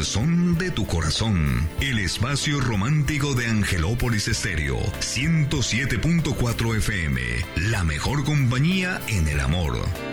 son de tu corazón. El espacio romántico de Angelópolis Estéreo, 107.4 FM, la mejor compañía en el amor.